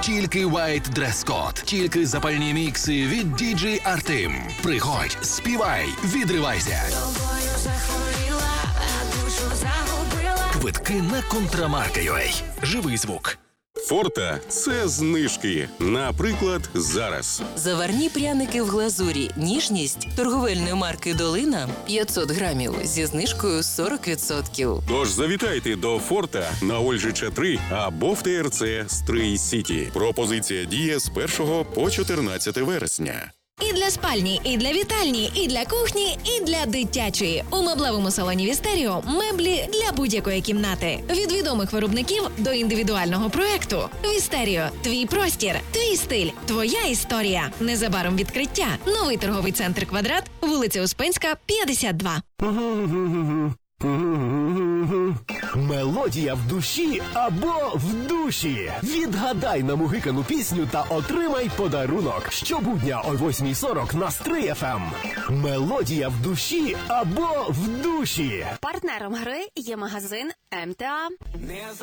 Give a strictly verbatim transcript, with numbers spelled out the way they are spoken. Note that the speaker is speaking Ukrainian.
Тільки White Dress Code. Тільки запальні мікси від ді джей Artim. Приходь, співай, відривайся. Квитки на Контрамарка.ua. Живий звук. Форта – це знижки. Наприклад, зараз. Заварні пряники в глазурі. Ніжність торговельної марки «Долина» п'ятсот грамів зі знижкою сорок відсотків. Тож завітайте до Форта на Ольжича три або в те ер це Стрий Сіті. Пропозиція діє з першого по чотирнадцяте вересня. І для спальні, і для вітальні, і для кухні, і для дитячої. У меблевому салоні Вістеріо меблі для будь-якої кімнати. Від відомих виробників до індивідуального проекту. Вістеріо – твій простір, твій стиль, твоя історія. Незабаром відкриття. Новий торговий центр «Квадрат», вулиця Успенська, п'ятдесят два. Мелодія в душі або в душі. Відгадай на мугикану пісню та отримай подарунок. Щобудня о восьмій сорок на Стрий еф ем. Мелодія в душі або в душі. Партнером гри є магазин ем те а.